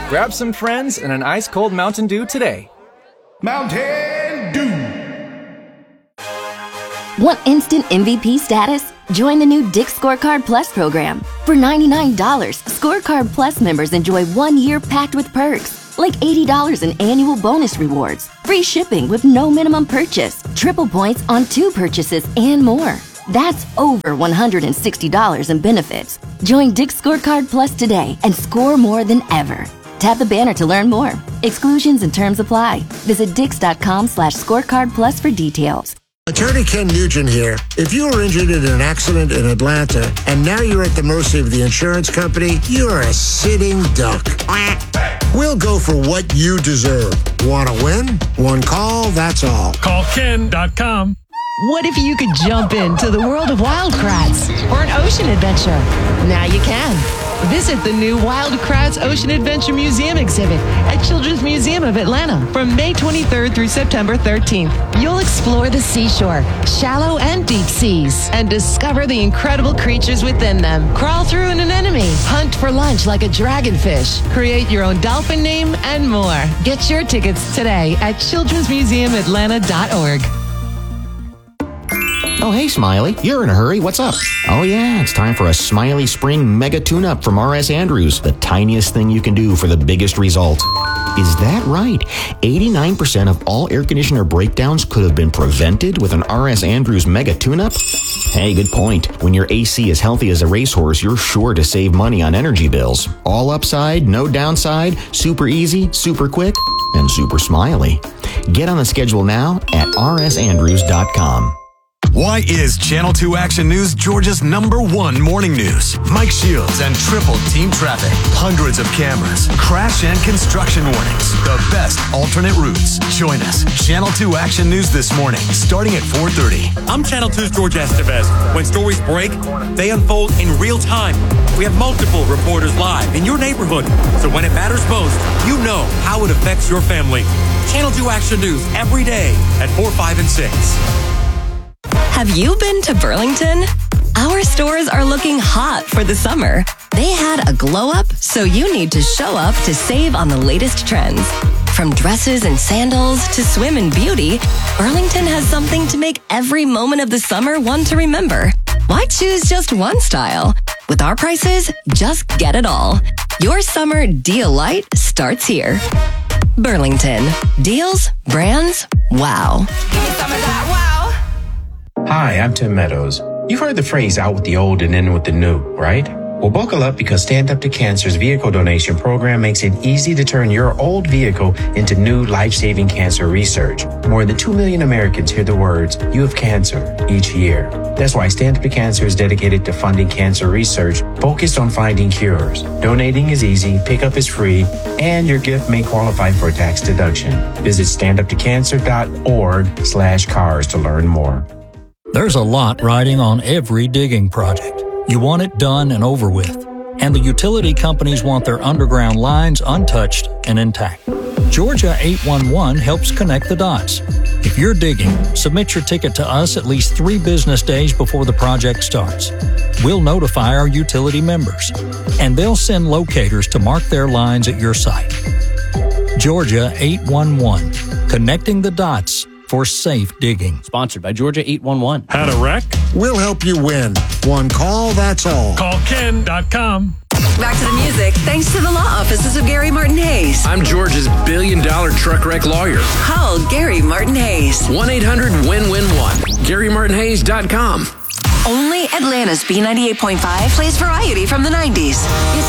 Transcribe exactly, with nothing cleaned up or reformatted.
Grab some friends and an ice-cold Mountain Dew today. Mountain Dew. Want instant M V P status? Join the new Dick's Scorecard Plus program. For ninety-nine dollars, Scorecard Plus members enjoy one year packed with perks, like eighty dollars in annual bonus rewards, free shipping with no minimum purchase, triple points on two purchases, and more. That's over one hundred sixty dollars in benefits. Join Dick's Scorecard Plus today and score more than ever. Tap the banner to learn more. Exclusions and terms apply. Visit dix.com slash scorecard plus for details. Attorney Ken Nugent here. If you were injured in an accident in Atlanta and now you're at the mercy of the insurance company, you're a sitting duck. We'll go for what you deserve. Want to win? One call, that's all. Call Ken dot com. What if you could jump into the world of Wild Kratts or an ocean adventure? Now you can. Visit the new Wild Kratts Ocean Adventure Museum exhibit at Children's Museum of Atlanta from May twenty-third through September thirteenth. You'll explore the seashore, shallow and deep seas, and discover the incredible creatures within them. Crawl through an anemone, hunt for lunch like a dragonfish, create your own dolphin name, and more. Get your tickets today at children's museum atlanta dot org. Oh, hey, Smiley. You're in a hurry. What's up? Oh, yeah. It's time for a Smiley Spring Mega Tune-Up from R S Andrews. The tiniest thing you can do for the biggest result. Is that right? eighty-nine percent of all air conditioner breakdowns could have been prevented with an R S Andrews Mega Tune-Up? Hey, good point. When your A C is healthy as a racehorse, you're sure to save money on energy bills. All upside, no downside, super easy, super quick, and super smiley. Get on the schedule now at r s andrews dot com. Why is Channel two Action News Georgia's number one morning news? Mike Shields and triple team traffic. Hundreds of cameras. Crash and construction warnings. The best alternate routes. Join us. Channel two Action News this morning, starting at four thirty. I'm Channel two's George Estevez. When stories break, they unfold in real time. We have multiple reporters live in your neighborhood. So when it matters most, you know how it affects your family. Channel two Action News every day at four, five, and six. Have you been to Burlington? Our stores are looking hot for the summer. They had a glow up, so you need to show up to save on the latest trends. From dresses and sandals to swim and beauty, Burlington has something to make every moment of the summer one to remember. Why choose just one style? With our prices, just get it all. Your summer deal light starts here. Burlington. Deals, brands, wow. Give me some of that wow. Hi, I'm Tim Meadows. You've heard the phrase out with the old and in with the new, right? Well, buckle up because Stand Up to Cancer's vehicle donation program makes it easy to turn your old vehicle into new life-saving cancer research. More than two million Americans hear the words, "You have cancer," each year. That's why Stand Up to Cancer is dedicated to funding cancer research focused on finding cures. Donating is easy, pickup is free, and your gift may qualify for a tax deduction. Visit stand up to cancer dot org slash cars to learn more. There's a lot riding on every digging project. You want it done and over with. And the utility companies want their underground lines untouched and intact. Georgia eight one one helps connect the dots. If you're digging, submit your ticket to us at least three business days before the project starts. We'll notify our utility members, and they'll send locators to mark their lines at your site. Georgia eight one one, connecting the dots for safe digging. Sponsored by Georgia eight one one. Had a wreck? We'll help you win. One call, that's all. Call Ken dot com. Back to the music, thanks to the law offices of Gary Martin Hayes. I'm Georgia's billion dollar truck wreck lawyer. Call Gary Martin Hayes. one eight hundred win win one. Gary Martin Hayes dot com. Only Atlanta's B ninety-eight point five plays variety from the nineties.